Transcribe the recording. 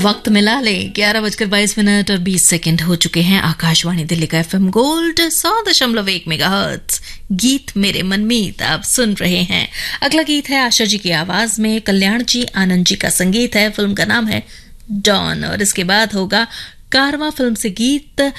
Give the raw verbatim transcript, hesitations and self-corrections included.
वक्त मिला ले ग्यारह बजकर बाईस मिनट और बीस सेकंड हो चुके हैं। आकाशवाणी दिल्ली का एफएम गोल्ड सौ दशमलव एक मेगाहर्ट्ज गीत मेरे मनमीत आप सुन रहे हैं। अगला गीत है आशा जी की आवाज में, कल्याण जी आनंद जी का संगीत है, फिल्म का नाम है डॉन और इसके बाद होगा कारवां फिल्म से गीत